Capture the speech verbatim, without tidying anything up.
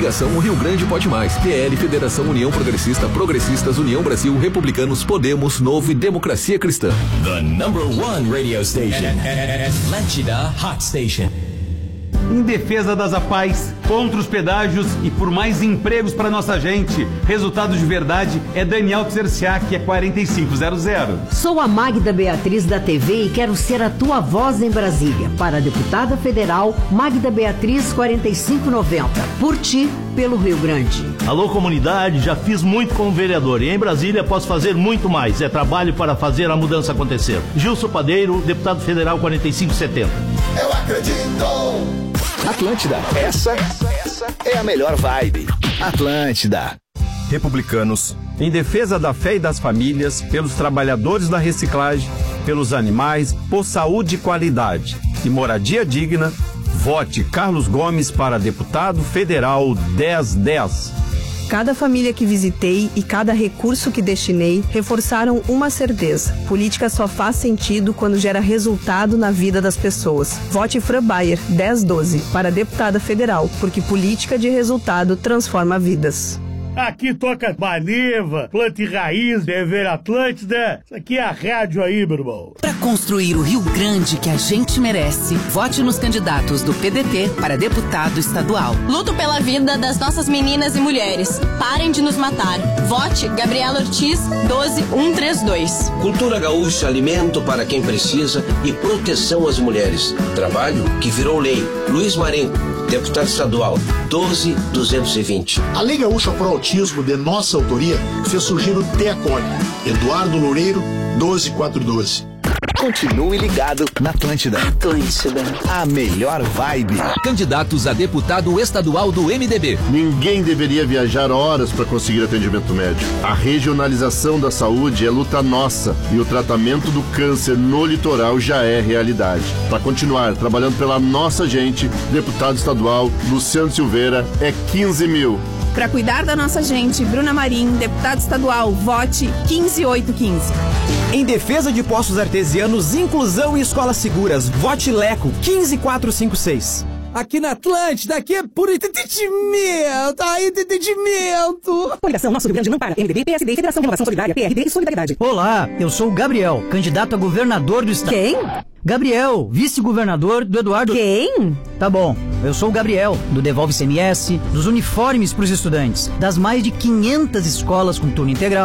Coligação O Rio Grande Pode Mais. P L, Federação União Progressista, Progressistas, União Brasil, Republicanos, Podemos, Novo e Democracia Cristã. The number one radio station. Atlântida Hot Station. Em defesa das APAES, contra os pedágios e por mais empregos para nossa gente. Resultado de verdade é Daniel Tserciak, é quarenta e cinco zero zero. Sou a Magda Beatriz da T V e quero ser a tua voz em Brasília. Para a deputada federal, Magda Beatriz quarenta e cinco noventa. Por ti, pelo Rio Grande. Alô, comunidade, já fiz muito como vereador e em Brasília posso fazer muito mais. É trabalho para fazer a mudança acontecer. Gilson Padeiro, deputado federal quarenta e cinco setenta. Eu acredito! Atlântida, essa, essa é a melhor vibe. Atlântida. Republicanos, em defesa da fé e das famílias, pelos trabalhadores da reciclagem, pelos animais, por saúde e qualidade e moradia digna, vote Carlos Gomes para deputado federal dez dez. Cada família que visitei e cada recurso que destinei reforçaram uma certeza. Política só faz sentido quando gera resultado na vida das pessoas. Vote Fran Bayer, dez doze, para deputada federal, porque política de resultado transforma vidas. Aqui toca Maneva, Planta e Raiz, Dever Atlântida. Isso aqui é a rádio aí, meu irmão. Para construir o Rio Grande que a gente merece, vote nos candidatos do P D T para deputado estadual. Luto pela vida das nossas meninas e mulheres. Parem de nos matar. Vote Gabriela Ortiz, doze um três dois. Cultura gaúcha, alimento para quem precisa e proteção às mulheres. Trabalho que virou lei. Luiz Marenco, deputado estadual, doze duzentos e vinte. A Lei Gaúcha Pro Autismo, de nossa autoria, fez surgir o TEACOL. Eduardo Loureiro, doze quatrocentos e doze. Continue ligado na Atlântida. Atlântida. A melhor vibe. Candidatos a deputado estadual do M D B. Ninguém deveria viajar horas para conseguir atendimento médico. A regionalização da saúde é luta nossa e o tratamento do câncer no litoral já é realidade. Para continuar trabalhando pela nossa gente, deputado estadual Luciano Silveira é quinze mil. Para cuidar da nossa gente, Bruna Marim, deputado estadual, vote quinze oito quinze. Em defesa de postos artesianos, inclusão e escolas seguras, vote Leco quinze quatrocentos e cinquenta e seis. Aqui na Atlântida, aqui é puro entretenimento, aí entretenimento. Coligação Nosso Rio Grande não para. M D B, P S D, Federação de Renovação Solidária, P R D e Solidariedade. Olá, eu sou o Gabriel, candidato a governador do estado. Quem? Gabriel, vice-governador do Eduardo... Quem? Tá bom, eu sou o Gabriel, do Devolve I C M S, dos uniformes para os estudantes, das mais de quinhentas escolas com turno integral,